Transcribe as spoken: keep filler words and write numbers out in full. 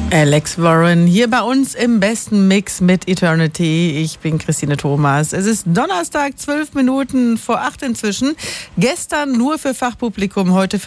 Alex Warren hier bei uns im besten Mix mit Eternity. Ich bin Christine Thomas. Es ist Donnerstag, zwölf Minuten vor acht inzwischen. Gestern nur für Fachpublikum, heute für